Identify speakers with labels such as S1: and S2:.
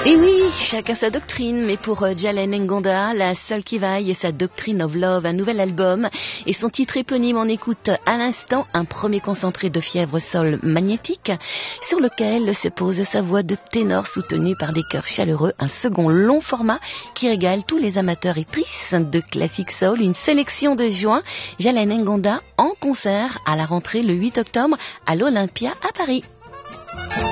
S1: Et oui, chacun sa doctrine, mais pour Jalen Ngonda, la seule qui vaille est sa Doctrine of Love, un nouvel album, et son titre éponyme. On écoute à l'instant un premier concentré de fièvre sol magnétique, sur lequel se pose sa voix de ténor soutenue par des chœurs chaleureux, un second long format qui régale tous les amateurs et tristes de classique soul, une sélection de juin, Jalen Ngonda en concert à la rentrée le 8 octobre à l'Olympia à Paris.